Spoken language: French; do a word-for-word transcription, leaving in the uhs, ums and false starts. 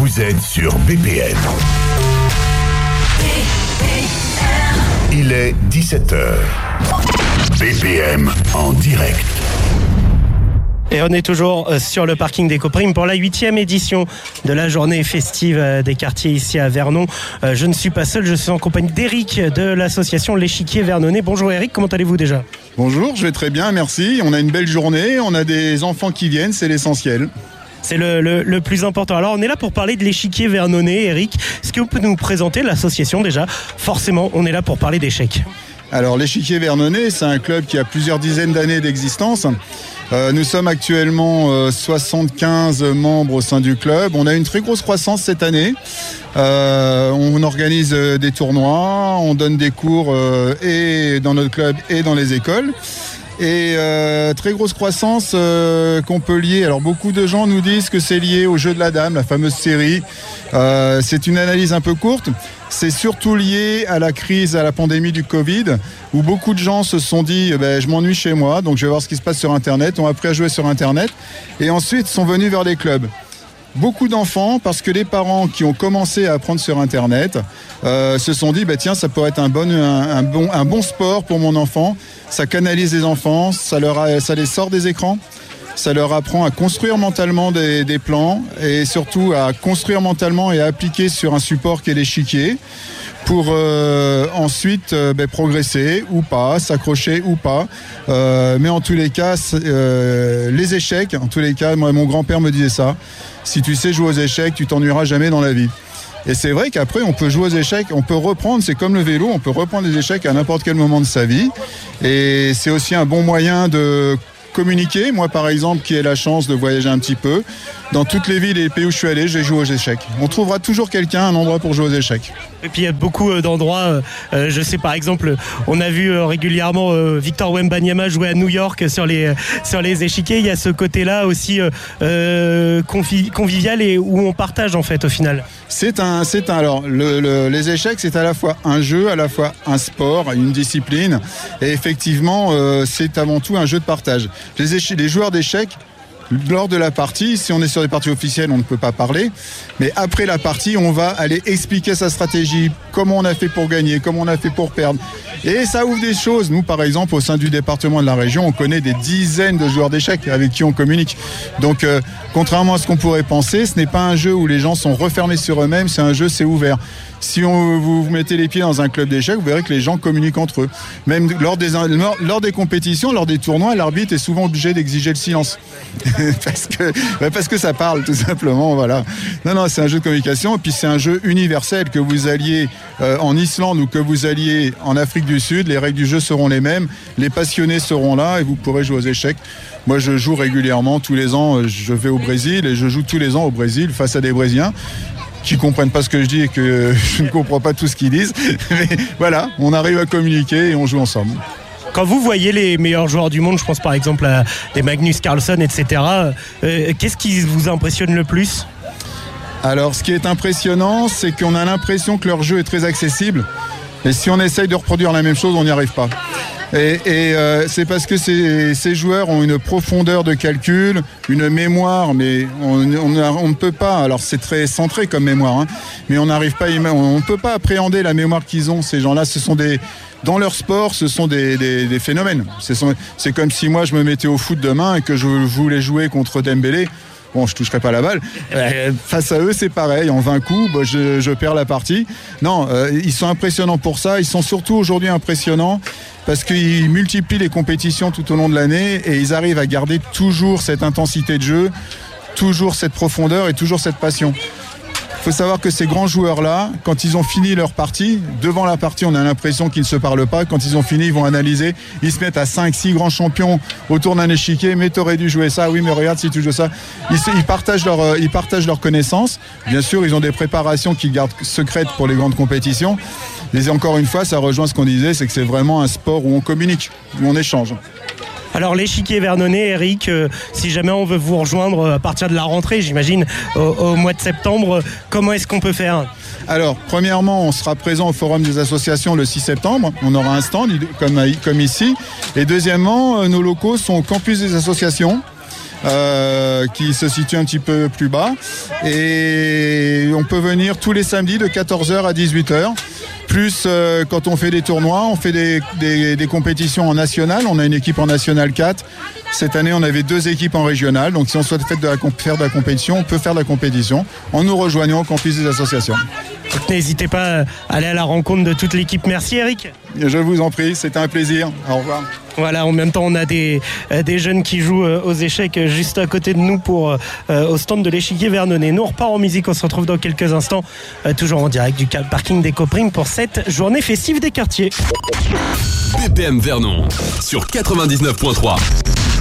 Vous êtes sur B P M. Il est dix-sept heures. B P M en direct. Et on est toujours sur le parking d'Ecoprime pour la huitième édition de la journée festive des quartiers ici à Vernon. Je ne suis pas seul, je suis en compagnie d'Éric de l'association L'Échiquier Vernonais. Bonjour Éric, comment allez-vous déjà ? Bonjour, je vais très bien, merci. On a une belle journée, on a des enfants qui viennent, c'est l'essentiel. C'est le, le, le plus important. Alors on est là pour parler de l'Échiquier Vernonais. Éric, est-ce que vous pouvez nous présenter l'association déjà ? Forcément, on est là pour parler d'échecs. Alors l'Échiquier Vernonais, c'est un club qui a plusieurs dizaines d'années d'existence. Euh, nous sommes actuellement euh, soixante-quinze membres au sein du club. On a une très grosse croissance cette année. Euh, on organise euh, des tournois, on donne des cours euh, et dans notre club et dans les écoles. Et euh, très grosse croissance euh, qu'on peut lier. Alors beaucoup de gens nous disent que c'est lié au jeu de la dame, la fameuse série. Euh, c'est une analyse un peu courte. C'est surtout lié à la crise, à la pandémie du Covid, où beaucoup de gens se sont dit ben, « je m'ennuie chez moi, donc je vais voir ce qui se passe sur Internet », ont appris à jouer sur Internet, et ensuite sont venus vers les clubs. Beaucoup d'enfants, parce que les parents qui ont commencé à apprendre sur Internet euh, se sont dit bah, « tiens, ça pourrait être un bon, un, un, bon, un bon sport pour mon enfant, ça canalise les enfants, ça, leur a, ça les sort des écrans ». Ça leur apprend à construire mentalement des, des plans et surtout à construire mentalement et à appliquer sur un support qu'est l'échiquier pour euh, ensuite euh, ben, progresser ou pas, s'accrocher ou pas. Euh, mais en tous les cas, euh, les échecs, en tous les cas, moi, mon grand-père me disait ça. Si tu sais jouer aux échecs, tu t'ennuieras jamais dans la vie. Et c'est vrai qu'après, on peut jouer aux échecs, on peut reprendre, c'est comme le vélo, on peut reprendre les échecs à n'importe quel moment de sa vie. Et c'est aussi un bon moyen de communiquer. Moi, par exemple, qui ai la chance de voyager un petit peu, dans toutes les villes et les pays où je suis allé, j'ai joué aux échecs. On trouvera toujours quelqu'un, un endroit pour jouer aux échecs. Et puis il y a beaucoup d'endroits, euh, je sais par exemple, on a vu euh, régulièrement euh, Victor Wembanyama jouer à New York sur les, sur les échiquiers. Il y a ce côté-là aussi euh, convi- convivial et où on partage en fait au final. C'est un, c'est un, alors le, le, les échecs, c'est à la fois un jeu, à la fois un sport, une discipline, et effectivement, euh, c'est avant tout un jeu de partage. Les, éche- les joueurs d'échecs, lors de la partie, si on est sur des parties officielles, on ne peut pas parler. Mais après la partie, on va aller expliquer sa stratégie, comment on a fait pour gagner, comment on a fait pour perdre. Et ça ouvre des choses. Nous, par exemple, au sein du département de la région, on connaît des dizaines de joueurs d'échecs avec qui on communique. Donc, euh, contrairement à ce qu'on pourrait penser, ce n'est pas un jeu où les gens sont refermés sur eux-mêmes, c'est un jeu, c'est ouvert. Si on, vous, vous mettez les pieds dans un club d'échecs, vous verrez que les gens communiquent entre eux. Même lors des, lors, lors des compétitions, lors des tournois, l'arbitre est souvent obligé d'exiger le silence. parce, que, parce que ça parle, tout simplement. Voilà. Non, non, c'est un jeu de communication. Et puis c'est un jeu universel. Que vous alliez euh, en Islande ou que vous alliez en Afrique du Sud, les règles du jeu seront les mêmes. Les passionnés seront là et vous pourrez jouer aux échecs. Moi, je joue régulièrement. Tous les ans, je vais au Brésil et je joue tous les ans au Brésil face à des Brésiliens qui comprennent pas ce que je dis et que je ne comprends pas tout ce qu'ils disent. Mais voilà, on arrive à communiquer et on joue ensemble. Quand vous voyez les meilleurs joueurs du monde, je pense par exemple à des Magnus Carlsen, et cetera, euh, qu'est-ce qui vous impressionne le plus ? Alors, ce qui est impressionnant, c'est qu'on a l'impression que leur jeu est très accessible. Et si on essaye de reproduire la même chose, on n'y arrive pas. Et, et euh, c'est parce que ces, ces joueurs ont une profondeur de calcul, une mémoire, mais on, on, on ne peut pas. Alors c'est très centré comme mémoire, hein, mais on n'arrive pas, on ne peut pas appréhender la mémoire qu'ils ont. Ces gens-là, ce sont des, dans leur sport, ce sont des, des, des phénomènes. C'est, c'est comme si moi je me mettais au foot demain et que je voulais jouer contre Dembélé. Bon, je toucherai pas la balle. Euh, face à eux, c'est pareil. En vingt coups, bah, je, je perds la partie. Non, euh, ils sont impressionnants pour ça. Ils sont surtout aujourd'hui impressionnants parce qu'ils multiplient les compétitions tout au long de l'année et ils arrivent à garder toujours cette intensité de jeu, toujours cette profondeur et toujours cette passion. Il faut savoir que ces grands joueurs-là, quand ils ont fini leur partie, devant la partie, on a l'impression qu'ils ne se parlent pas. Quand ils ont fini, ils vont analyser. Ils se mettent à cinq six grands champions autour d'un échiquier. Mais t'aurais dû jouer ça. Oui, mais regarde si tu joues ça. Ils, se, ils, partagent leur, euh, ils partagent leurs connaissances. Bien sûr, ils ont des préparations qu'ils gardent secrètes pour les grandes compétitions. Mais encore une fois, ça rejoint ce qu'on disait, c'est que c'est vraiment un sport où on communique, où on échange. Alors l'Échiquier Vernonais, Éric, euh, si jamais on veut vous rejoindre à partir de la rentrée, j'imagine, au, au mois de septembre, comment est-ce qu'on peut faire ? Alors, premièrement, on sera présent au Forum des associations le six septembre. On aura un stand comme, comme ici. Et deuxièmement, nos locaux sont au campus des associations. euh, qui se situe un petit peu plus bas. Et on peut venir tous les samedis de quatorze heures à dix-huit heures. Plus euh, quand on fait des tournois, on fait des, des, des compétitions en national. On a une équipe en national quatre. Cette année, on avait deux équipes en régional. Donc si on souhaite faire de la, faire de la compétition, on peut faire de la compétition en nous rejoignant au campus des associations. Donc, n'hésitez pas à aller à la rencontre de toute l'équipe. Merci Eric. Je vous en prie, c'était un plaisir. Au revoir. Voilà, en même temps, on a des, des jeunes qui jouent aux échecs juste à côté de nous pour, euh, au stand de l'échiquier Vernonnet. Nous, on repart en musique. On se retrouve dans quelques instants, euh, toujours en direct du parking des Coprimes pour cette journée festive des quartiers. B P M Vernon sur quatre-vingt-dix-neuf point trois.